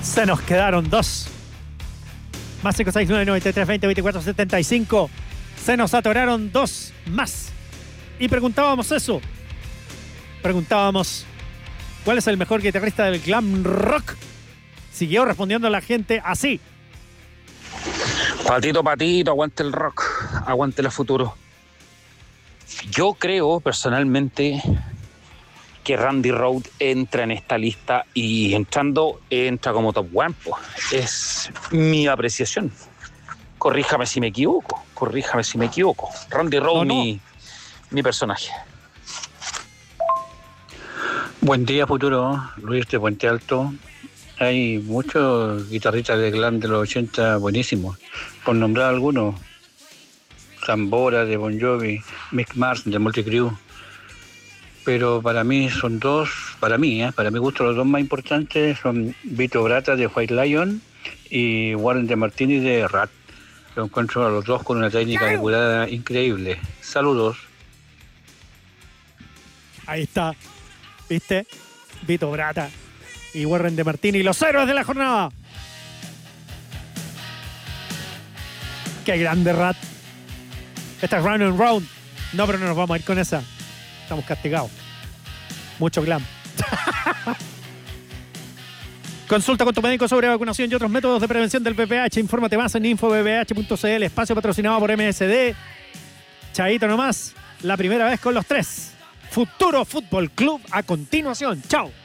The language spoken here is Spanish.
Se nos quedaron 2. Más 569-9320-2475. Se nos atoraron 2 más. Y preguntábamos eso. Preguntábamos, ¿cuál es el mejor guitarrista del glam rock? Siguió respondiendo la gente así. Patito, patito, aguante el rock, aguante el futuro. Yo creo personalmente que Randy Rhoads entra en esta lista y entra como top one. Es mi apreciación. Corríjame si me equivoco. Randy Rhoads, no. Mi personaje. Buen día, futuro. Luis de Puente Alto. Hay muchos guitarristas de glam de los 80 buenísimos. Por nombrar algunos: Zambora de Bon Jovi, Mick Mars de Mötley Crüe. Pero para mí son dos, para mi gusto, los dos más importantes son Vito Bratta de White Lion y Warren DeMartini de Rat. Lo encuentro a los dos con una técnica depurada increíble. Saludos. Ahí está, ¿viste? Vito Bratta y Warren DeMartini, los héroes de la jornada. Qué grande Rat. Esta es Round and Round. No, pero no nos vamos a ir con esa. Estamos castigados. Mucho glam. Consulta con tu médico sobre vacunación y otros métodos de prevención del VPH. Infórmate más en infovph.cl. Espacio patrocinado por MSD. Chaito nomás. La primera vez con los 3. Futuro Fútbol Club a continuación. Chao.